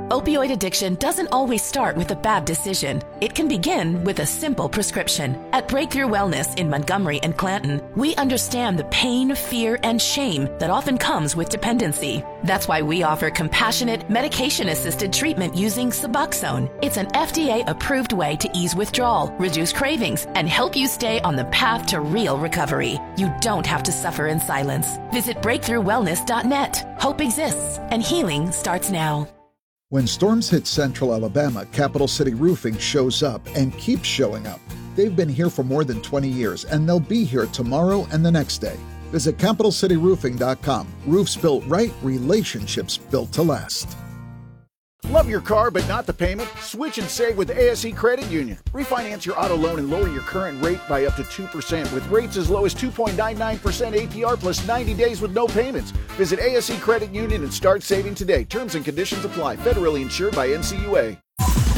Opioid addiction doesn't always start with a bad decision. It can begin with a simple prescription. At Breakthrough Wellness in Montgomery and Clanton, we understand the pain, fear, and shame that often comes with dependency. That's why we offer compassionate, medication-assisted treatment using Suboxone. It's an FDA-approved way to ease withdrawal, reduce cravings, and help you stay on the path to real recovery. You don't have to suffer in silence. Visit breakthroughwellness.net. Hope exists, and healing starts now. When storms hit central Alabama, Capital City Roofing shows up and keeps showing up. They've been here for more than 20 years, and they'll be here tomorrow and the next day. Visit CapitalCityRoofing.com. Roofs built right, relationships built to last. Love your car but not the payment? Switch and save with ASE Credit Union. Refinance your auto loan and lower your current rate by up to 2% with rates as low as 2.99% APR plus 90 days with no payments. Visit ASE Credit Union and start saving today. Terms and conditions apply. Federally insured by NCUA.